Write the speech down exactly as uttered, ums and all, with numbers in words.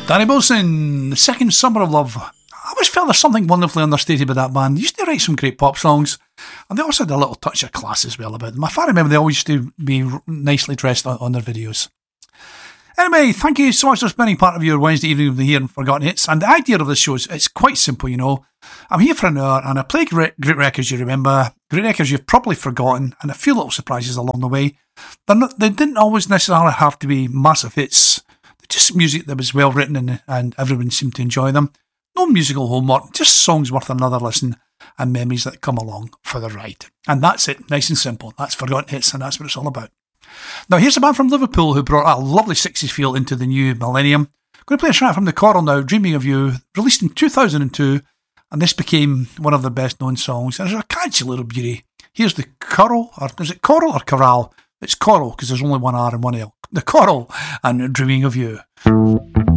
Danny Wilson, The Second Summer of Love. I always felt there's something wonderfully understated about that band. They used to write some great pop songs, and they also had a little touch of class as well about them. I remember they always used to be nicely dressed on, on their videos. Anyway, thank you so much for spending part of your Wednesday evening with me here on Forgotten Hits. And the idea of this show is it's quite simple, you know. I'm here for an hour and I play great, great records you remember, great records you've probably forgotten, and a few little surprises along the way. They're not, they didn't always necessarily have to be massive hits. They're just music that was well written and, and everyone seemed to enjoy them. No musical homework, just songs worth another listen and memories that come along for the ride. And that's it, nice and simple. That's Forgotten Hits and that's what it's all about. Now here's a band from Liverpool who brought a lovely sixties feel into the new millennium. I'm going to play a track from The Coral now, Dreaming of You, released in two thousand two, and this became one of their best known songs. And it's a catchy little beauty. Here's The Coral, or is it Coral or Coral? It's Coral because there's only one R and one L. The Coral and Dreaming of You.